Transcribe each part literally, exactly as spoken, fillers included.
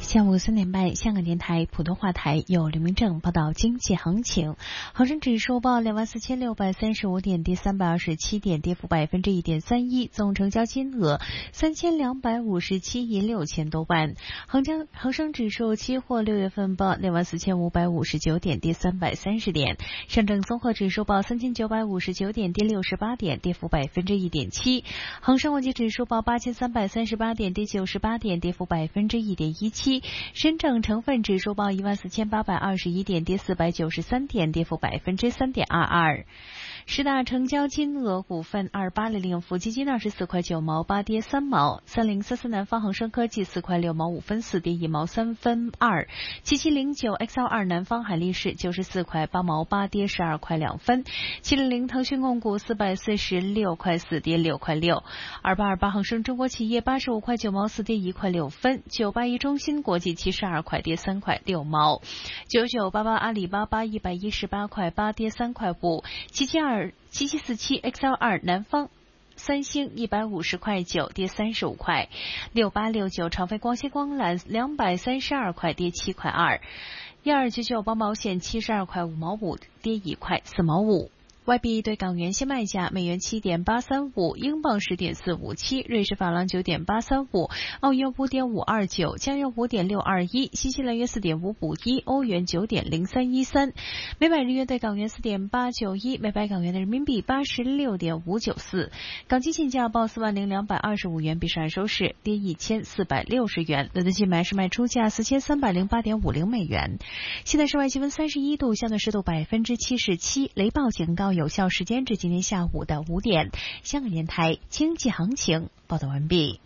下午三点半，香港电台普通话台有刘明正报道经济行情。恒生指数报两万四千六百三十五点，跌三百二十七点，跌幅百分之一点三一，总成交金额三千两百五十七亿六千多万。恒江恒生指数期货六月份报两万四千五百五十九点，跌三百三十点。上证综合指数报三千九百五十九点，跌六十八点，跌幅百分之一点七。恒生国际指数报八千三百三十八点，跌九十八点，跌幅百分之一点一七。深证成分指数报一万四千八百二十一点，跌四百九十三点，跌幅百分之三点二二。十大成交金额股份二八零零富基金二十四块九毛八，跌三毛；三零四四南方恒生科技四块六毛五分四，跌一毛三分二；七七零九 X L 二南方海力士九十四块八毛八，跌十二块两分；七零零腾讯控股四百四十六块四，跌六块六；二八二八恒生中国企业八十五块九毛四，跌一块六分；九八一中芯国际七十二块，跌三块六毛；九九八八阿里巴巴一百一十八块八，跌三块五；七七二七七四七 X L 二南方三星一百五十块九，跌三十五块；六八六九长飞光纤光缆两百三十二块，跌七块二；一二九九帮保险七十二块五毛五，跌一块四毛五。外币对港元现卖价：美元七点八三五，英镑十点四五七，瑞士法郎九点八三五，澳元五点五二九，加元五点六二一，新西兰元四点五五一，欧元九点零三一三，每百日元对港元四点八九一，每百港元的人民币八十六点五九四。港金现价报四万零两百二十五元，比上海收市跌一千四百六十元。伦敦金买是卖出价四千三百零八点五零美元。现在室外气温三十一度，相对湿度百分之七十七，雷暴警告有效时间至今天下午的五点。香港电台经济行情报道完毕。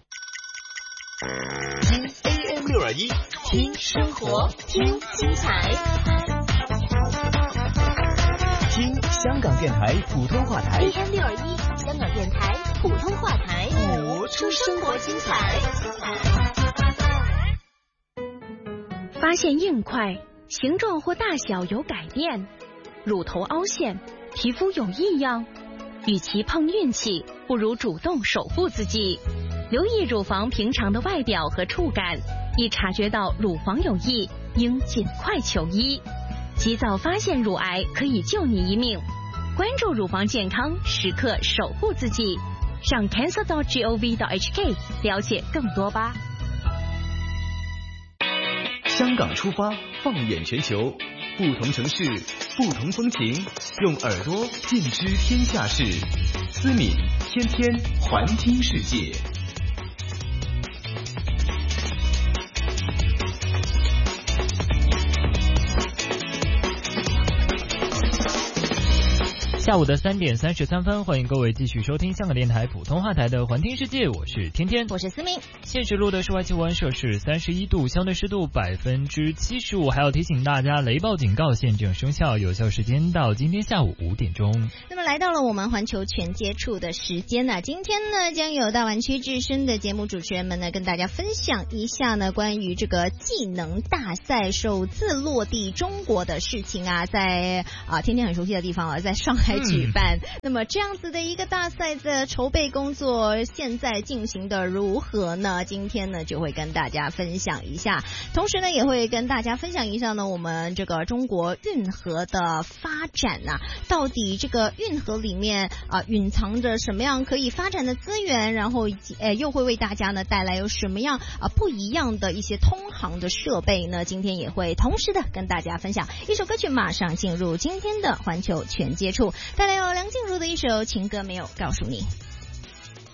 听 A M 六二一，听生活，听精彩， 听香港电台普通话台 A M 六二一，香港电台普通话台， 活出生活精彩。 发现硬块，形状或大小有改变，乳头凹陷，皮肤有异样，与其碰运气，不如主动守护自己。留意乳房平常的外表和触感，一察觉到乳房有异，应尽快求医。及早发现乳癌可以救你一命。关注乳房健康，时刻守护自己。上 cancer dot gov dot h k 了解更多吧。 香港出发，放眼全球，不同城市，不同风情，用耳朵尽知天下事。思敏天天环听世界。 下午的三点三十三分，欢迎各位继续收听香港电台普通话台的环听世界，我是天天， 我是思明。 现时录的室外气温摄氏三十一度，相对湿度百分之七十五。还要提醒大家，雷暴警告现正生效，有效时间到今天下午五点钟。 那么来到了我们环球全接触的时间呢、啊，今天呢将有大湾区之声的节目主持人们呢跟大家分享一下呢关于这个技能大赛首次落地中国的事情啊，在啊天天很熟悉的地方啊，在上海举办、嗯、那么这样子的一个大赛的筹备工作现在进行的如何呢？今天呢就会跟大家分享一下，同时呢也会跟大家分享一下呢我们这个中国运河的发展啊，到底这个运河里面啊蕴藏着什么样可以发展的资源，然后呃又会为大家呢带来有什么样啊不一样的一些通航的设备呢？今天也会同时的跟大家分享一首歌曲，马上进入今天的环球全接触，带来有梁静茹的一首情歌没有告诉你。